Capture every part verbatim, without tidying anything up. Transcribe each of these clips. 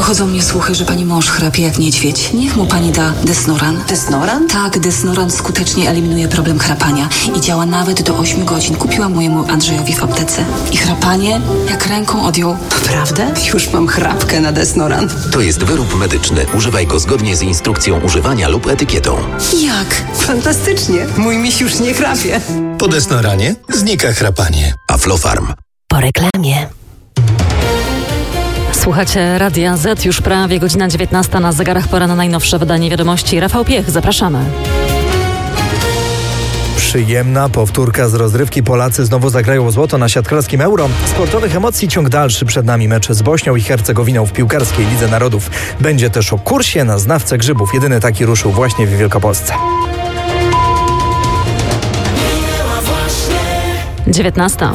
Dochodzą mnie słuchy, że pani mąż chrapie jak niedźwiedź. Niech mu pani da Desnoran. Desnoran? Tak, Desnoran skutecznie eliminuje problem chrapania i działa nawet do ośmiu godzin. Kupiłam mojemu Andrzejowi w aptece. I chrapanie jak ręką odjął. Naprawdę? Już mam chrapkę na Desnoran. To jest wyrób medyczny. Używaj go zgodnie z instrukcją używania lub etykietą. Jak? Fantastycznie. Mój miś już nie chrapie. Po Desnoranie znika chrapanie. Aflofarm. Po reklamie. Słuchacie Radia Z, już prawie godzina dziewiętnasta na zegarach, pora na najnowsze wydanie wiadomości. Rafał Piech, zapraszamy. Przyjemna powtórka z rozrywki. Polacy znowu zagrają o złoto na siatkarskim Euro. Sportowych emocji ciąg dalszy. Przed nami mecz z Bośnią i Hercegowiną w piłkarskiej Lidze Narodów. Będzie też o kursie na znawcę grzybów. Jedyny taki ruszył właśnie w Wielkopolsce. dziewiętnasta.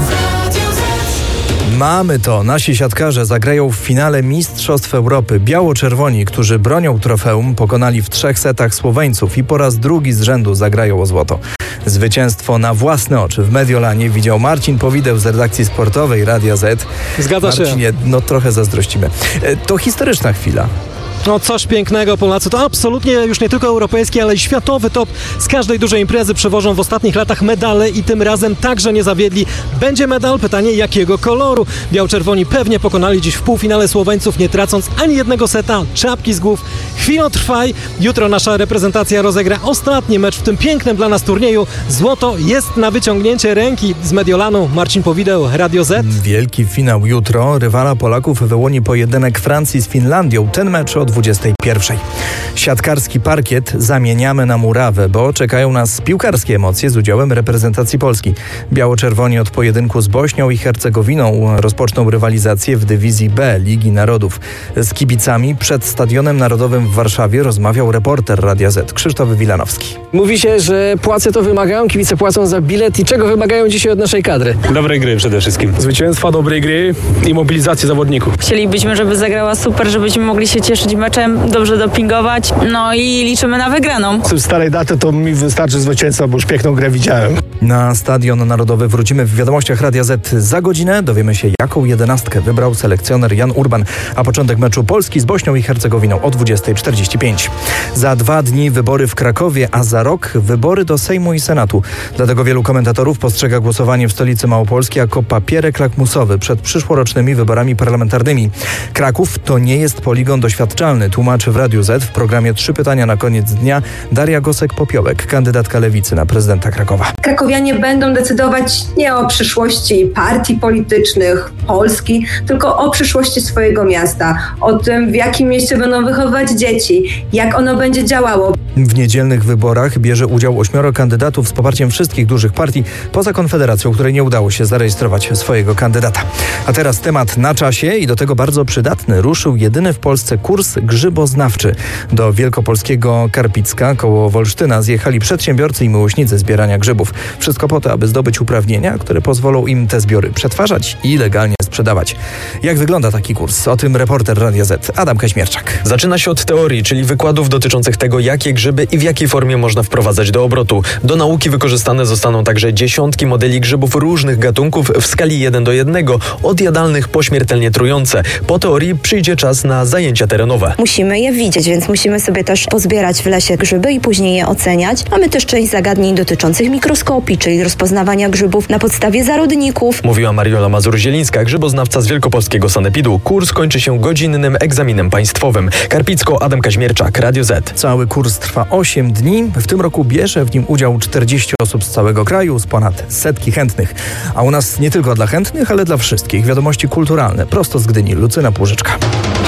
Mamy to. Nasi siatkarze zagrają w finale Mistrzostw Europy. Biało-czerwoni, którzy bronią trofeum, pokonali w trzech setach Słoweńców i po raz drugi z rzędu zagrają o złoto. Zwycięstwo na własne oczy w Mediolanie widział Marcin Powideł z redakcji sportowej Radia Z. Zgadza się. Marcinie, no trochę zazdrościmy. To historyczna chwila. No coś pięknego, Polacy to absolutnie już nie tylko europejski, ale i światowy top. Z każdej dużej imprezy przewożą w ostatnich latach medale i tym razem także nie zawiedli. Będzie medal, pytanie jakiego koloru? Biał-czerwoni pewnie pokonali dziś w półfinale Słoweńców, nie tracąc ani jednego seta, czapki z głów. Chwilą trwaj, jutro nasza reprezentacja rozegra ostatni mecz w tym pięknym dla nas turnieju. Złoto jest na wyciągnięcie ręki. Z Mediolanu Marcin Powideł, Radio Z. Wielki finał jutro. Rywala Polaków wyłoni pojedynek Francji z Finlandią. Ten mecz o dwudziestej pierwszej. Siatkarski parkiet zamieniamy na murawę, bo czekają nas piłkarskie emocje z udziałem reprezentacji Polski. Biało-czerwoni od pojedynku z Bośnią i Hercegowiną rozpoczną rywalizację w dywizji B Ligi Narodów. Z kibicami przed Stadionem Narodowym w Warszawie rozmawiał reporter Radia Z Krzysztof Wilanowski. Mówi się, że płace to wymagają, kibice płacą za bilet i czego wymagają dzisiaj od naszej kadry? Dobrej gry przede wszystkim. Zwycięstwa, dobrej gry i mobilizacji zawodników. Chcielibyśmy, żeby zagrała super, żebyśmy mogli się cieszyć meczem, dobrze dopingować, no i liczymy na wygraną. Z starej daty to mi wystarczy zwycięstwa, bo już piękną grę widziałem. Na Stadion Narodowy wrócimy w wiadomościach Radia Z za godzinę. Dowiemy się, jaką jedenastkę wybrał selekcjoner Jan Urban, a początek meczu Polski z Bośnią i Hercegowiną o dwudziestej czterdzieści pięć. Za dwa dni wybory w Krakowie, a za rok wybory do Sejmu i Senatu. Dlatego wielu komentatorów postrzega głosowanie w stolicy Małopolski jako papierek lakmusowy przed przyszłorocznymi wyborami parlamentarnymi. Kraków to nie jest poligon doświadczalny, tłumaczy w Radiu Z w programie Trzy pytania na koniec dnia Daria Gosek-Popiołek, kandydatka Lewicy na prezydenta Krakowa. Krakowianie będą decydować nie o przyszłości partii politycznych, Polski, tylko o przyszłości swojego miasta, o tym, w jakim mieście będą wychowywać dzieci, jak ono będzie działało. W niedzielnych wyborach bierze udział ośmioro kandydatów z poparciem wszystkich dużych partii, poza Konfederacją, której nie udało się zarejestrować swojego kandydata. A teraz temat na czasie i do tego bardzo przydatny. Ruszył jedyny w Polsce kurs grzyboznawczy. Do wielkopolskiego Karpicka koło Wolsztyna zjechali przedsiębiorcy i miłośnicy zbierania grzybów. Wszystko po to, aby zdobyć uprawnienia, które pozwolą im te zbiory przetwarzać i legalnie sprzedawać. Jak wygląda taki kurs? O tym reporter Radia Z Adam Kaźmierczak. Zaczyna się od teorii, czyli wykładów dotyczących tego, jakie grzyby i w jakiej formie można wprowadzać do obrotu. Do nauki wykorzystane zostaną także dziesiątki modeli grzybów różnych gatunków w skali jeden do jednego, od jadalnych po śmiertelnie trujące. Po teorii przyjdzie czas na zajęcia terenowe. Musimy je widzieć, więc musimy sobie też pozbierać w lesie grzyby i później je oceniać. Mamy też część zagadnień dotyczących mikroskopii, czyli rozpoznawania grzybów na podstawie zarodników. Mówiła Mariola Mazur-Zielińska, grzyboznawca z wielkopolskiego sanepidu. Kurs kończy się godzinnym egzaminem państwowym. Karpicko, Adam Kaźmierczak, Radio Z. Cały kurs trwa osiem dni. W tym roku bierze w nim udział czterdzieści osób z całego kraju, z ponad setki chętnych. A u nas nie tylko dla chętnych, ale dla wszystkich. Wiadomości kulturalne, prosto z Gdyni. Lucyna Płużyczka.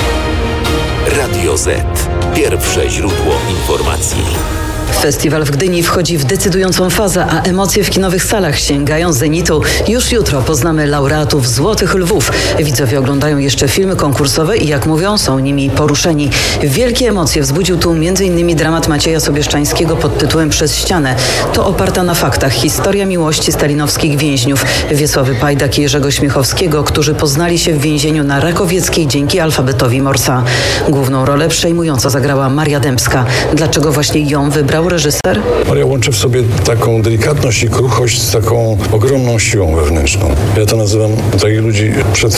Radio Z. Pierwsze źródło informacji. Festiwal w Gdyni wchodzi w decydującą fazę, a emocje w kinowych salach sięgają zenitu. Już jutro poznamy laureatów Złotych Lwów. Widzowie oglądają jeszcze filmy konkursowe i jak mówią, są nimi poruszeni. Wielkie emocje wzbudził tu między innymi dramat Macieja Sobieszczańskiego pod tytułem Przez ścianę. To oparta na faktach historia miłości stalinowskich więźniów Wiesławy Pajdak i Jerzego Śmiechowskiego, którzy poznali się w więzieniu na Rakowieckiej dzięki alfabetowi Morsa. Główną rolę przejmująco zagrała Maria Dębska. Dlaczego właśnie ją wybrał reżyser? Maria łączy w sobie taką delikatność i kruchość z taką ogromną siłą wewnętrzną. Ja to nazywam takich ludzi przed